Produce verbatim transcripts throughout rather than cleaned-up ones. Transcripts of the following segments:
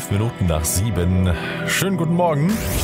Fünf Minuten nach sieben. Schönen guten Morgen.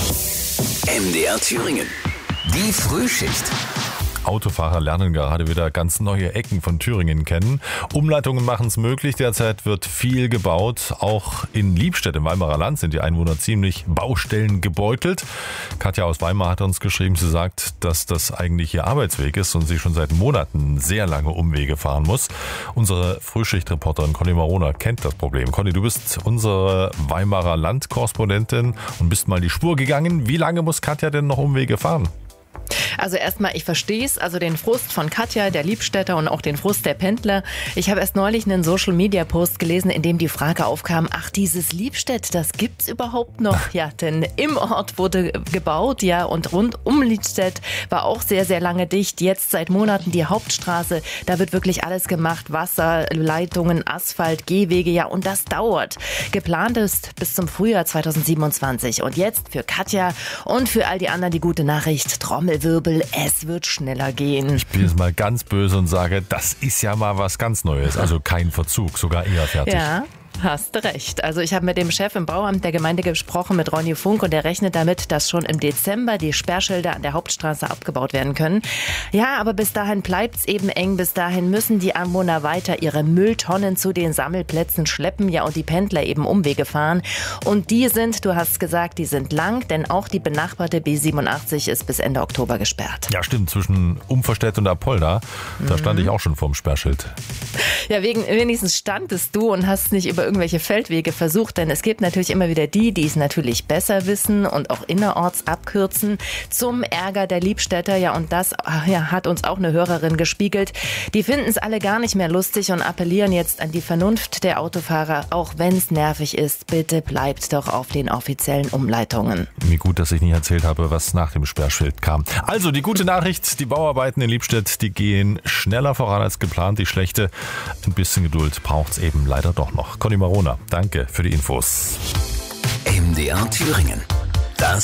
M D R Thüringen. Die Frühschicht. Autofahrer lernen gerade wieder ganz neue Ecken von Thüringen kennen. Umleitungen machen es möglich. Derzeit wird viel gebaut. Auch in Liebstedt im Weimarer Land sind die Einwohner ziemlich Baustellen gebeutelt. Katja aus Weimar hat uns geschrieben, sie sagt, dass das eigentlich ihr Arbeitsweg ist und sie schon seit Monaten sehr lange Umwege fahren muss. Unsere Frühschichtreporterin Conny Marona kennt das Problem. Conny, du bist unsere Weimarer Land-Korrespondentin und bist mal die Spur gegangen. Wie lange muss Katja denn noch Umwege fahren? Also erstmal, ich verstehe es, also den Frust von Katja, der Liebstädter und auch den Frust der Pendler. Ich habe erst neulich einen Social-Media-Post gelesen, in dem die Frage aufkam, ach, dieses Liebstedt, das gibt's überhaupt noch? Ja, denn im Ort wurde gebaut, ja, und rund um Liebstedt war auch sehr, sehr lange dicht. Jetzt seit Monaten die Hauptstraße, da wird wirklich alles gemacht, Wasser, Leitungen, Asphalt, Gehwege, ja, und das dauert. Geplant ist bis zum Frühjahr zweitausendsiebenundzwanzig. Und jetzt für Katja und für all die anderen die gute Nachricht, Trommelwirbel, es wird schneller gehen. Ich bin jetzt mal ganz böse und sage, das ist ja mal was ganz Neues. Also kein Verzug, sogar eher fertig. Ja. Hast recht. Also ich habe mit dem Chef im Bauamt der Gemeinde gesprochen, mit Ronny Funk, und der rechnet damit, dass schon im Dezember die Sperrschilder an der Hauptstraße abgebaut werden können. Ja, aber bis dahin bleibt's eben eng. Bis dahin müssen die Anwohner weiter ihre Mülltonnen zu den Sammelplätzen schleppen, ja, und die Pendler eben Umwege fahren. Und die sind, du hast gesagt, die sind lang, denn auch die benachbarte B siebenundachtzig ist bis Ende Oktober gesperrt. Ja, stimmt, zwischen Umverstedt und Apolda, da mhm. stand ich auch schon vorm Sperrschild. Ja, wegen, wenigstens standest du und hast nicht über irgendwelche Feldwege versucht, denn es gibt natürlich immer wieder die, die es natürlich besser wissen und auch innerorts abkürzen, zum Ärger der Liebstädter. Ja, und das ja, hat uns auch eine Hörerin gespiegelt. Die finden es alle gar nicht mehr lustig und appellieren jetzt an die Vernunft der Autofahrer, auch wenn es nervig ist, bitte bleibt doch auf den offiziellen Umleitungen. Wie gut, dass ich nicht erzählt habe, was nach dem Sperrschild kam. Also die gute Nachricht, die Bauarbeiten in Liebstedt, die gehen schneller voran als geplant. Die schlechte, ein bisschen Geduld braucht es eben leider doch noch. Conny Marona, danke für die Infos. M D R Thüringen.